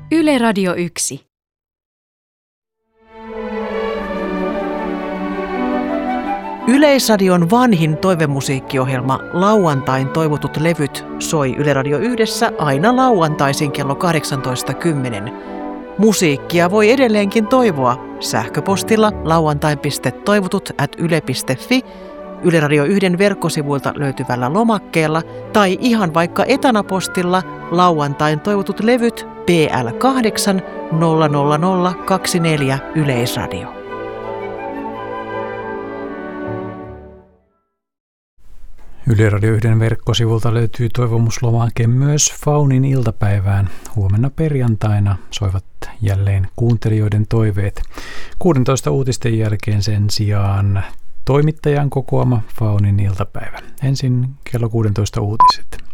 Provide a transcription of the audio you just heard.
Yle Radio 1. Yleisradion vanhin toivemusiikkiohjelma Lauantain toivotut levyt soi Yle Radio 1 aina lauantaisin kello 18.10. Musiikkia voi edelleenkin toivoa sähköpostilla lauantain.toivotut@yle.fi, Yle Radio 1 verkkosivuilta löytyvällä lomakkeella tai ihan vaikka etanapostilla Lauantain toivotut levyt PL 8 00024 Yleisradio. Yle Radio 1 verkkosivulta löytyy toivomuslomake myös Faunin iltapäivään. Huomenna perjantaina soivat jälleen kuuntelijoiden toiveet. 16 uutisten jälkeen sen sijaan toimittajan kokoama Faunin iltapäivä. Ensin kello 16 uutiset.